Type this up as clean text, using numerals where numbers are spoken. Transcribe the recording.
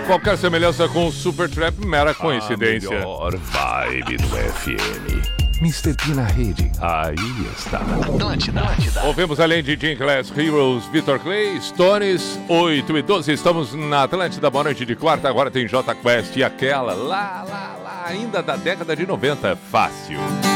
Qualquer semelhança com o Supertramp, mera coincidência. A melhor vibe do FM. Mr. P na rede, aí está. Atlântida. Ouvimos além de Gym Class Heroes, Victor Clay, Stones, 8 e 12. Estamos na Atlântida, boa noite de quarta. Agora tem J Quest e aquela lá, ainda da década de 90. Fácil.